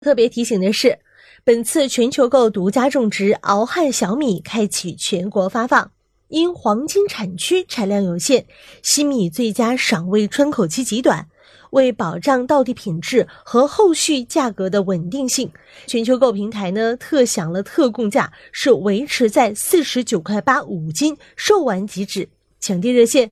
特别提醒的是，本次全球购独家种植敖汉小米开启全国发放，因黄金产区产量有限，新米最佳赏味窗口期极短，为保障到地品质和后续价格的稳定性，全球购平台呢特享了特供价，是维持在49.8块5斤，售完即止。抢订热线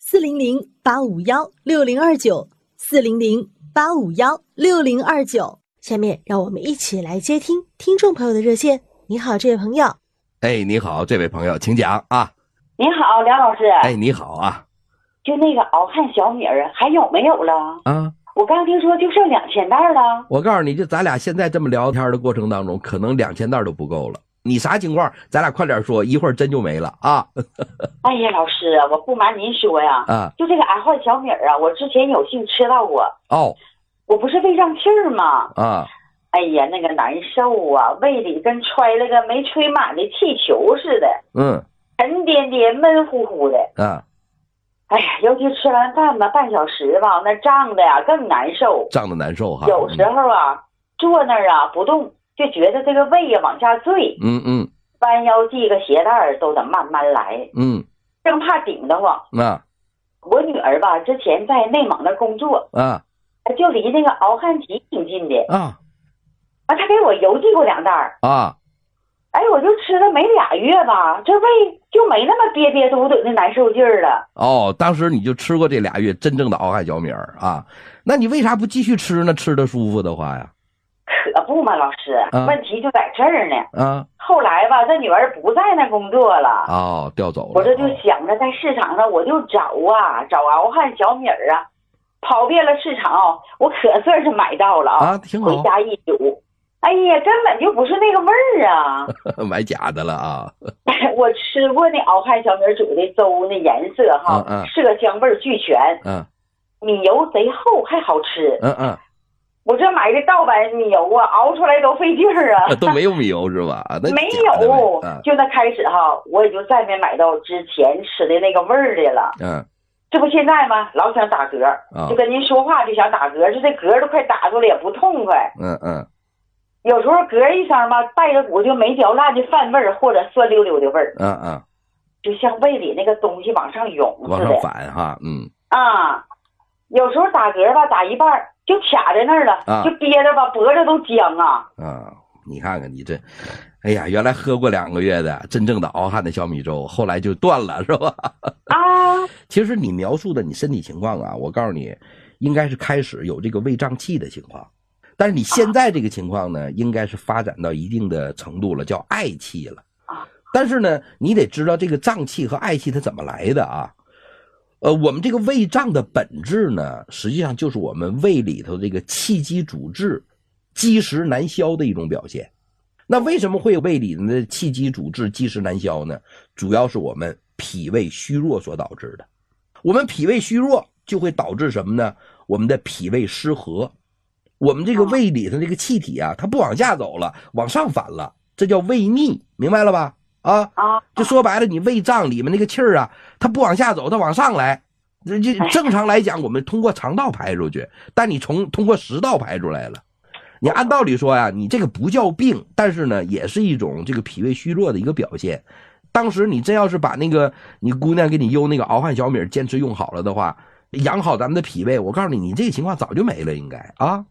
400-851-6029，400-851-6029。下面让我们一起来接听听众朋友的热线。你好，这位朋友。 哎，你好，这位朋友，请讲啊。 你好，梁老师。 哎，你好啊。 就那个敖汉小米儿还有没有了？ 啊， 我刚听说就剩2000袋了。 我告诉你，就咱俩现在这么聊天的过程当中，可能2000袋都不够了。你啥情况？咱俩快点说，一会儿真就没了啊。 哎呀，老师，我不瞒您说呀，就这个敖汉小米儿啊，我之前有幸吃到过。 哦。 我不是胃胀气儿吗？ 啊。 哎呀，那个难受啊，胃里跟揣了个没吹满的气球似的。沉甸甸闷乎乎的。 啊。 哎呀，尤其吃完饭吧，半小时吧，那胀的呀更难受。 胀的难受哈。 有时候啊，坐那儿啊不动，就觉得这个胃呀往下坠。弯腰系个鞋带都得慢慢来。生怕顶得慌。我女儿吧，之前在内蒙那工作。就离那个敖汉集挺近的。她给我邮寄过2袋。哎，我就吃了没2月吧，这胃就没那么憋憋嘟嘟的难受劲儿了。 哦，当时你就吃过这2月真正的敖汉小米儿啊？那你为啥不继续吃呢？吃的舒服的话呀？ 可不嘛，老师，问题就在这儿呢。 后来吧，这女儿不在那工作了。 哦，调走了。 我这就想着在市场上我就找敖汉小米儿啊，跑遍了市场，我可算是买到了啊。 挺好。 回家一煮。哎呀，根本就不是那个味儿啊！ 买假的了啊！ 我吃过那敖汉小米煮的粥，那颜色哈，色香味俱全。米油贼厚还好吃。我这买的盗版米油啊，熬出来都费劲儿啊。 都没有米油是吧？ 没有，就那开始哈，我也就再没买到之前吃的那个味儿的了。这不现在吗？老想打嗝，就跟您说话就想打嗝，就这嗝都快打出来也不痛快。有时候嗝一声吧，带着股就没嚼烂的饭味儿，或者酸溜溜的味儿。就像胃里那个东西往上涌似的。 往上反哈。 有时候打嗝吧，打一半就卡在那儿了，就憋着吧，脖子都僵啊。 你看看你这，哎呀，原来喝过2个月的真正的敖汉的小米粥，后来就断了是吧？其实你描述的你身体情况啊，我告诉你，应该是开始有这个胃胀气的情况。但是你现在这个情况呢，应该是发展到一定的程度了，叫嗳气了。但是呢，你得知道这个胀气和嗳气它怎么来的啊？我们这个胃胀的本质呢，实际上就是我们胃里头这个气机阻滞、积食难消的一种表现。那为什么会有胃里的气机阻滞、积食难消呢？主要是我们脾胃虚弱所导致的。我们脾胃虚弱就会导致什么呢？我们的脾胃失和。我们这个胃里头这个气体啊，它不往下走了，往上反了，这叫胃逆，明白了吧？就说白了，你胃胀里面那个气儿啊，它不往下走，它往上来。这正常来讲，我们通过肠道排出去，但你通过食道排出来了。你按道理说呀，你这个不叫病，但是呢，也是一种这个脾胃虚弱的一个表现。当时你真要是把那个你姑娘给你邮那个敖汉小米坚持用好了的话，养好咱们的脾胃，我告诉你，你这个情况早就没了，应该啊。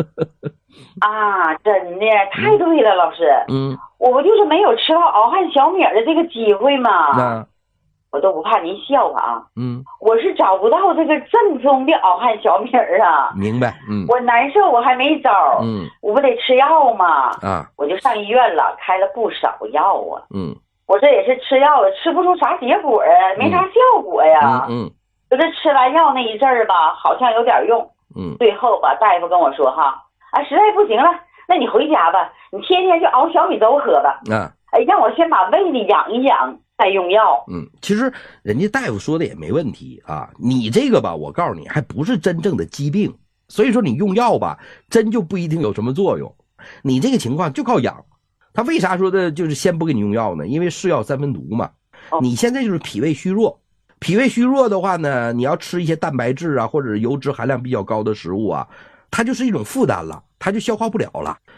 真的太对了，老师。我不就是没有吃到敖汉小米的这个机会吗？我都不怕您笑话啊。我是找不到这个正宗的敖汉小米啊。 明白。 我难受，我还没招。我不得吃药吗？我就上医院了，开了不少药啊。我这也是吃药了，吃不出啥结果啊，没啥效果呀。我这吃完药那一阵儿吧，好像有点用。最后吧，大夫跟我说哈，实在不行了，那你回家吧，你天天就熬小米粥喝吧。让我先把胃里养一养，再用药。 其实人家大夫说的也没问题啊。你这个吧，我告诉你，还不是真正的疾病，所以说你用药吧，真就不一定有什么作用。你这个情况就靠养。他为啥说的就是先不给你用药呢？因为是药三分毒嘛。你现在就是脾胃虚弱。脾胃虚弱的话呢，你要吃一些蛋白质啊，或者油脂含量比较高的食物啊，它就是一种负担了。 它就消化不了了。